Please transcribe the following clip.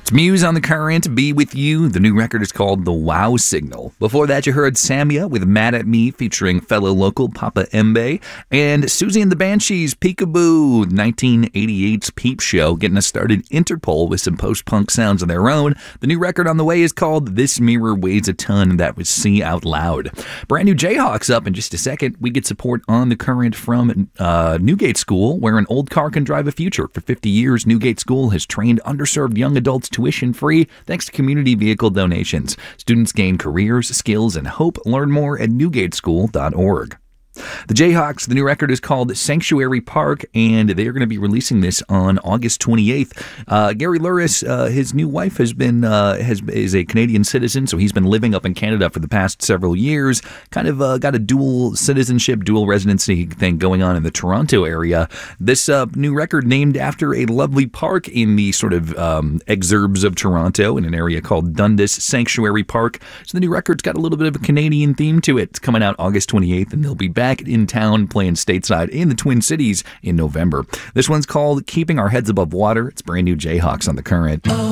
It's Muse on the Current, Be With You. The new record is called The Wow Signal. Before that, you heard Samia with Mad at Me featuring fellow local Papa Embe. And Susie and the Banshees, Peekaboo, 1988's Peep Show, getting us started Interpol with some post-punk sounds of their own. The new record on the way is called This Mirror Weighs a Ton. That was See Out Loud. Brand new Jayhawks up in just a second. We get support on the Current from Newgate School, where an old car can drive a future. For 50 years, Newgate School has trained underserved young adults tuition-free thanks to community vehicle donations. Students gain careers, skills, and hope. Learn more at newgateschool.org. The Jayhawks, the new record is called Sanctuary Park, and they are going to be releasing this on August 28th. Gary Luris, his new wife, is a Canadian citizen, so he's been living up in Canada for the past several years. Kind of got a dual citizenship, dual residency thing going on in the Toronto area. This new record named after a lovely park in the sort of exurbs of Toronto in an area called Dundas Sanctuary Park. So the new record's got a little bit of a Canadian theme to it. It's coming out August 28th, and they'll be back in town playing stateside in the Twin Cities in November. This one's called Keeping Our Heads Above Water. It's brand new Jayhawks on the Current.